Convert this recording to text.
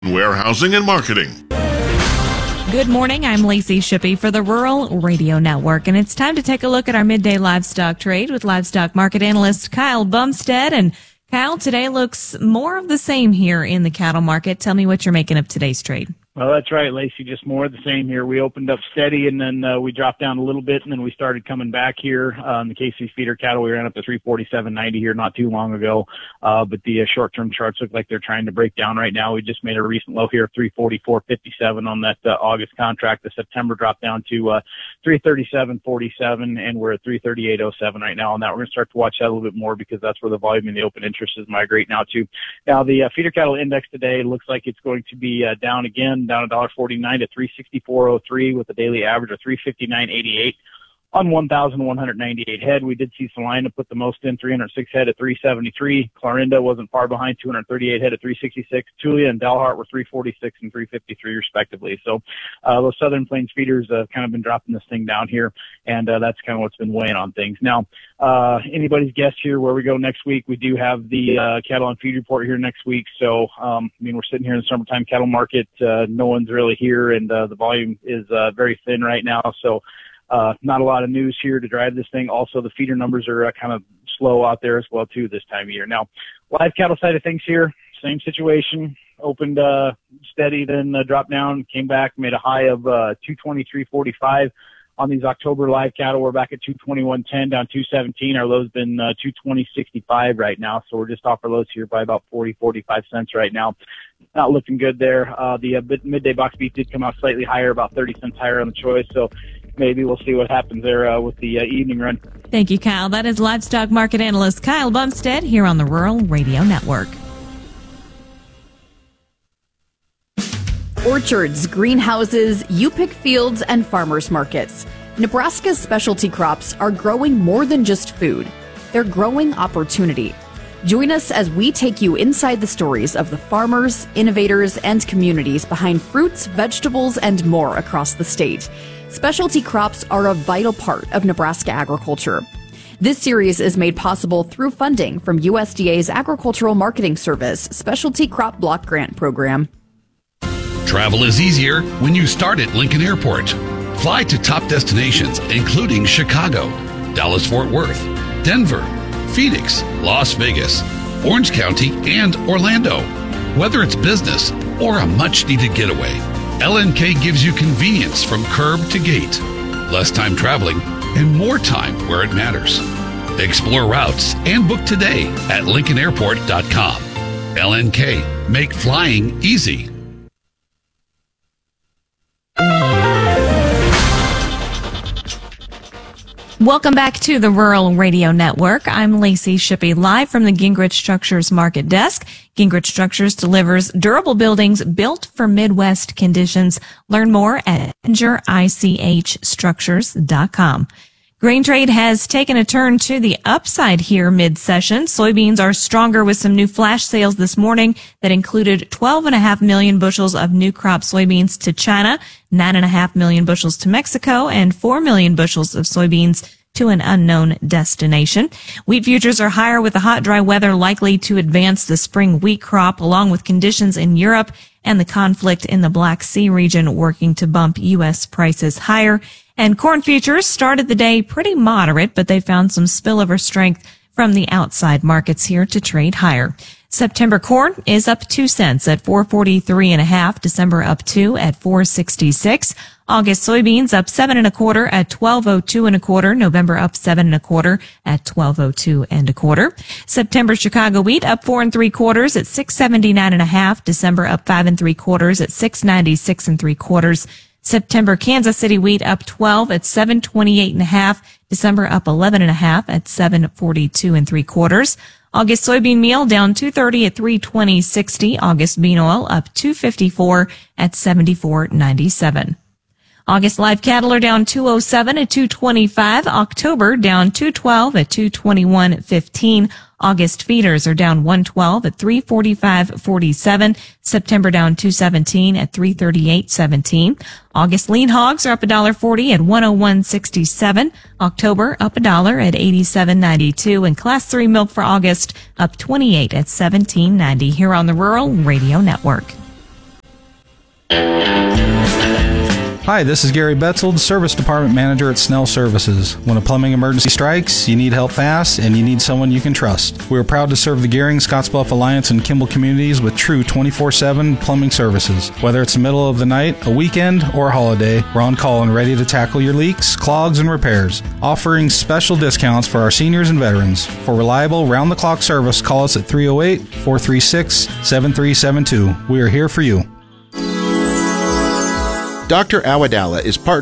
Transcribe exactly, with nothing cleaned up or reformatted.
Warehousing and marketing. Good morning. I'm Lacey Shippey for the Rural Radio Network, and it's time to take a look at our midday livestock trade with livestock market analyst Kyle Bumstead. And Kyle, today looks more of the same here in the cattle market. Tell me what you're making of today's trade. Well, that's right, Lacey. Just more of the same here. We opened up steady, and then uh, we dropped down a little bit, and then we started coming back here. Uh, in the K C feeder cattle, we ran up to three forty-seven ninety here not too long ago. Uh, but the uh, short-term charts look like they're trying to break down right now. We just made a recent low here of three forty-four fifty-seven on that uh, August contract. The September dropped down to uh, three thirty-seven forty-seven, and we're at three thirty-eight oh seven right now on that. We're going to start to watch that a little bit more because that's where the volume in the open interest is migrating now to. Now, the uh, feeder cattle index today looks like it's going to be uh, down again, down one forty-nine to three sixty-four oh three with a daily average of three fifty-nine eighty-eight on one thousand one hundred ninety-eight head. We did see Salina put the most in, three hundred six head at three seventy-three. Clarinda wasn't far behind, two hundred thirty-eight head at three sixty-six. Tulia and Dalhart were three forty-six and three fifty-three respectively. So uh, those Southern Plains feeders have uh, kind of been dropping this thing down here, and uh, that's kind of what's been weighing on things. Now, uh, anybody's guess here where we go next week. We do have the uh, cattle on feed report here next week. So, um, I mean, we're sitting here in the summertime cattle market. Uh, no one's really here, and uh, the volume is uh, very thin right now. So, Uh, not a lot of news here to drive this thing. Also, the feeder numbers are uh, kind of slow out there as well, too, this time of year. Now, live cattle side of things here, same situation. Opened uh, steady, then uh, dropped down, came back, made a high of uh, two twenty-three forty-five. On these October live cattle, we're back at two twenty-one ten, down two seventeen. Our low's been uh, two twenty sixty-five right now, so we're just off our lows here by about forty, forty-five cents right now. Not looking good there. Uh, the uh, midday box beef did come out slightly higher, about thirty cents higher on the choice, so maybe we'll see what happens there uh, with the uh, evening run. Thank you, Kyle. That is livestock market analyst Kyle Bumstead here on the Rural Radio Network. Orchards, greenhouses, U-pick fields, and farmers markets. Nebraska's specialty crops are growing more than just food. They're growing opportunity. Join us as we take you inside the stories of the farmers, innovators, and communities behind fruits, vegetables, and more across the state. Specialty crops are a vital part of Nebraska agriculture. This series is made possible through funding from U S D A's Agricultural Marketing Service Specialty Crop Block Grant Program. Travel is easier when you start at Lincoln Airport. Fly to top destinations including Chicago, Dallas-Fort Worth, Denver, Phoenix, Las Vegas, Orange County, and Orlando. Whether it's business or a much-needed getaway, L N K gives you convenience from curb to gate, less time traveling, and more time where it matters. Explore routes and book today at lincoln airport dot com. L N K, make flying easy. Welcome back to the Rural Radio Network. I'm Lacey Shippey, live from the Gingrich Structures Market Desk. Gingrich Structures delivers durable buildings built for Midwest conditions. Learn more at ginger ich structures dot com. Grain trade has taken a turn to the upside here mid-session. Soybeans are stronger with some new flash sales this morning that included twelve point five million bushels of new crop soybeans to China, nine point five million bushels to Mexico, and four million bushels of soybeans to an unknown destination. Wheat futures are higher with the hot, dry weather likely to advance the spring wheat crop, along with conditions in Europe and the conflict in the Black Sea region working to bump U S prices higher. And corn futures started the day pretty moderate, but they found some spillover strength from the outside markets here to trade higher. September corn is up two cents at four forty-three and a half. December up two at four sixty-six. August soybeans up seven and a quarter at twelve oh two and a quarter. November up seven and a quarter at twelve oh two and a quarter. September Chicago wheat up four and three quarters at six seventy-nine and a half. December up five and three quarters at six ninety-six and three quarters. September Kansas City wheat up twelve at seven twenty-eight and a half. December up eleven and a half at seven forty-two and three quarters. August soybean meal down two thirty at three twenty sixty. August bean oil up two fifty-four at seventy-four ninety-seven. August live cattle are down two oh seven at two twenty-five. October down two twelve at two twenty-one fifteen. August feeders are down one twelve at three forty-five forty-seven. September down two seventeen at three thirty-eight seventeen. August lean hogs are up one forty at one oh one sixty-seven. October up a dollar at eighty-seven ninety-two. And class three milk for August up twenty-eight at seventeen ninety here on the Rural Radio Network. Hi, this is Gary Betzold, Service Department Manager at Snell Services. When a plumbing emergency strikes, you need help fast, and you need someone you can trust. We are proud to serve the Gehring, Scottsbluff Alliance, and Kimball communities with true twenty-four seven plumbing services. Whether it's the middle of the night, a weekend, or a holiday, we're on call and ready to tackle your leaks, clogs, and repairs. Offering special discounts for our seniors and veterans. For reliable, round-the-clock service, call us at three oh eight, four three six, seven three seven two. We are here for you. Doctor Awadallah is part